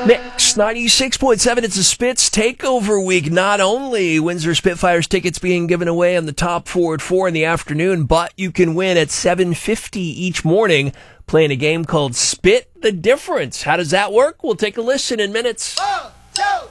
Mix 96.7, it's a Spitz takeover week. Not only Windsor Spitfires tickets being given away on the Top 4 at 4 in the afternoon, but you can win at 7:50 each morning playing a game called Spit the Difference. How does that work? We'll take a listen in minutes.